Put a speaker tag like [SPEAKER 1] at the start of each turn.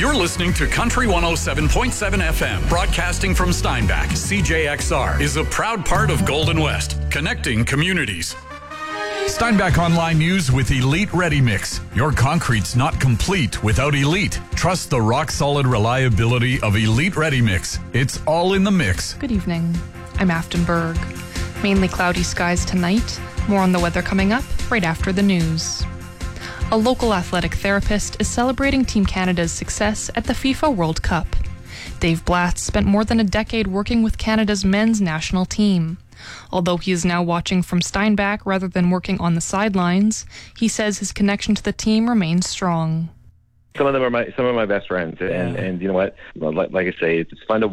[SPEAKER 1] You're listening to Country 107.7 FM, broadcasting from Steinbach. CJXR is a proud part of Golden West, connecting communities. Steinbach Online News with Elite Ready Mix. Your concrete's not complete without Elite. Trust the rock-solid reliability of Elite Ready Mix. It's all in the mix.
[SPEAKER 2] Good evening. I'm Afton Berg. Mainly cloudy skies tonight. More on the weather coming up right after the news. A local athletic therapist is celebrating Team Canada's success at the FIFA World Cup. Dave Blatz spent more than a decade working with Canada's men's national team. Although he is now watching from Steinbach rather than working on the sidelines, he says his connection to the team remains strong.
[SPEAKER 3] Some of them are my best friends, and you know what? Like I say, it's fun to